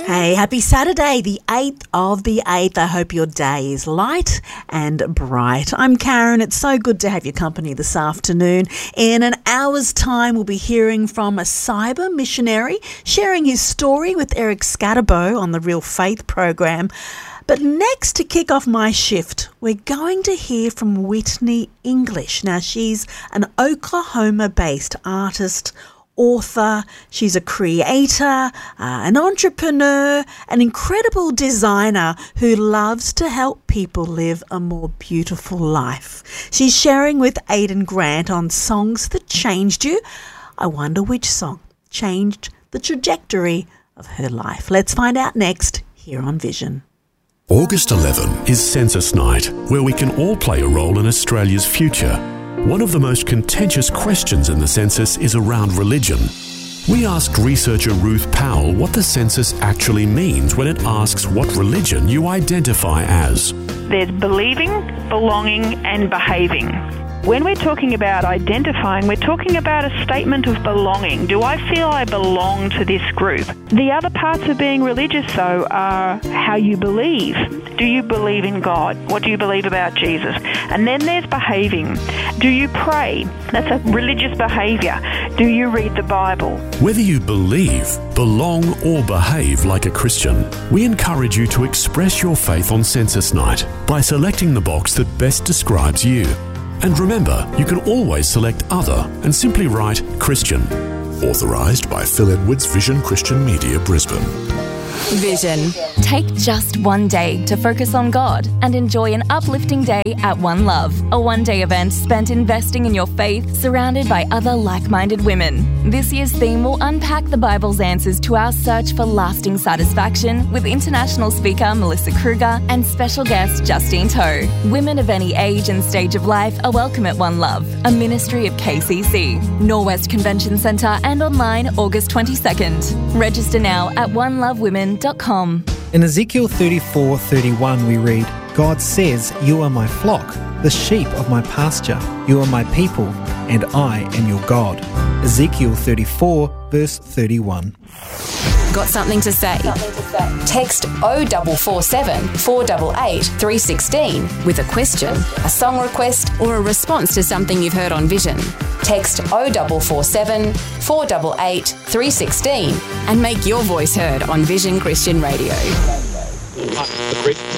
Hey, happy Saturday, the 8th of the 8th. I hope your day is light and bright. I'm Karen. It's so good to have your company this afternoon. In an hour's time, we'll be hearing from a cyber missionary sharing his story with Eric Scatterbo on the Real Faith program. But next, to kick off my shift, we're going to hear from Whitney English. Now, she's an Oklahoma-based artist, author, she's a creator, an entrepreneur, an incredible designer who loves to help people live a more beautiful life. She's sharing with Aidan Grant on songs that changed you. I wonder which song changed the trajectory of her life. Let's find out next here on Vision. August 11 is Census Night, where we can all play a role in Australia's future. One of the most contentious questions in the census is around religion. We asked researcher Ruth Powell what the census actually means when it asks what religion you identify as. There's believing, belonging, and behaving. When we're talking about identifying, we're talking about a statement of belonging. Do I feel I belong to this group? The other parts of being religious, though, are how you believe. Do you believe in God? What do you believe about Jesus? And then there's behaving. Do you pray? That's a religious behaviour. Do you read the Bible? Whether you believe, belong, or behave like a Christian, we encourage you to express your faith on Census Night by selecting the box that best describes you. And remember, you can always select Other and simply write Christian. Authorised by Phil Edwards Vision Christian Media, Brisbane. Vision. Take just one day to focus on God and enjoy an uplifting day at One Love, a one-day event spent investing in your faith, surrounded by other like-minded women. This year's theme will unpack the Bible's answers to our search for lasting satisfaction with international speaker Melissa Kruger and special guest Justine Toe. Women of any age and stage of life are welcome at One Love, a ministry of KCC, Norwest Convention Centre, and online August 22nd. Register now at onelovewomen.com. In Ezekiel 34:31 we read, God says, "You are my flock, the sheep of my pasture. You are my people, and I am your God." Ezekiel 34 verse 31. Got something to say? Text 0447 488 316 with a question, a song request, or a response to something you've heard on Vision. Text 0447 488 316 and make your voice heard on Vision Christian Radio.